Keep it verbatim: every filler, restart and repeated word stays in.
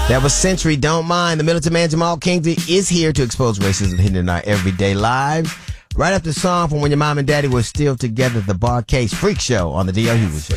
That was Century, Don't Mind. The Militant Man Jamal Kingsley is here to expose racism hidden in our everyday lives. Right after the song from when your mom and daddy were still together, the Bar Case Freak Show on the D L Hughley Show.